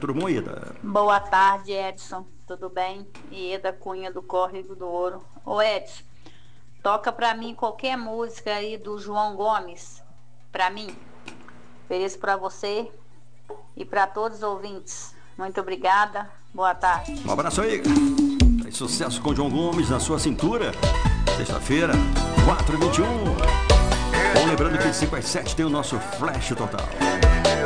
Tudo bom, Ida? Boa tarde, Edson. Tudo bem? Ieda Cunha do Córrego do Ouro. Ô, Edson, toca pra mim qualquer música aí do João Gomes. Pra mim. Ofereço pra você e pra todos os ouvintes. Muito obrigada. Boa tarde. Um abraço aí. Faz sucesso com João Gomes na sua cintura. Sexta-feira, 4h21. Bom, lembrando que de 5 às 7 tem o nosso Flash Total.